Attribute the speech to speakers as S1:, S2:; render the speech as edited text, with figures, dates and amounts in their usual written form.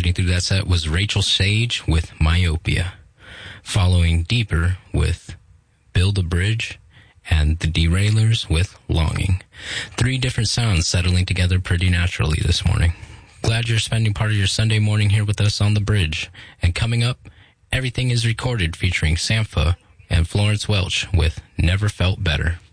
S1: Leading through that set was Rachel Sage with Myopia. Following Deeper with Build a Bridge, and the Derailers with Longing. 3 different sounds settling together pretty naturally this morning. Glad you're spending part of your Sunday morning here with us on The Bridge. And coming up, Everything is Recorded featuring Sampha and Florence Welch with Never Felt Better.